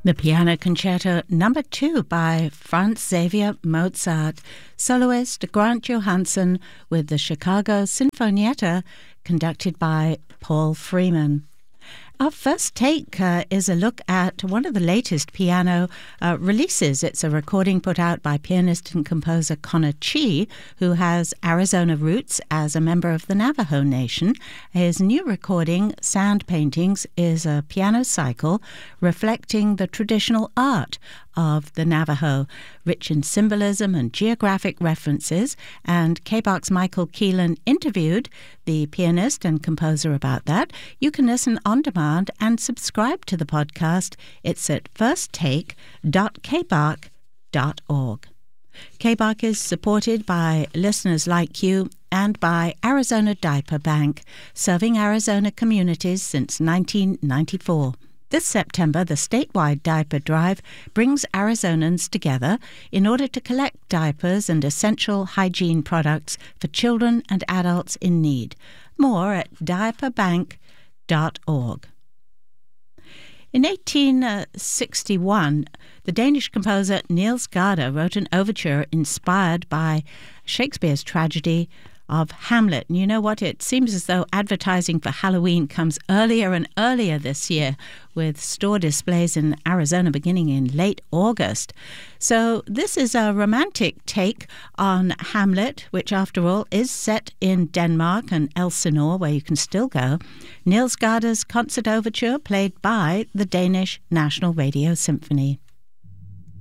The Piano Concerto No. 2 by Franz Xavier Mozart, soloist Grant Johansson with the Chicago Sinfonietta, conducted by Paul Freeman. Our first take is a look at one of the latest piano releases. It's a recording put out by pianist and composer Connor Chee, who has Arizona roots as a member of the Navajo Nation. His new recording, Sound Paintings, is a piano cycle reflecting the traditional art of the Navajo, rich in symbolism and geographic references, and KBOX Michael Keelan interviewed the pianist and composer about that. You can listen on demand and subscribe to the podcast. It's at firsttake.kbach.org. KBOC is supported by listeners like you and by Arizona Diaper Bank, serving Arizona communities since 1994. This September, the statewide diaper drive brings Arizonans together in order to collect diapers and essential hygiene products for children and adults in need. More at diaperbank.org. In 1861, the Danish composer Niels Gade wrote an overture inspired by Shakespeare's tragedy of Hamlet. And you know what? It seems as though advertising for Halloween comes earlier and earlier this year, with store displays in Arizona beginning in late August. So this is a romantic take on Hamlet, which after all is set in Denmark and Elsinore, where you can still go. Niels Gade's concert overture played by the Danish National Radio Symphony.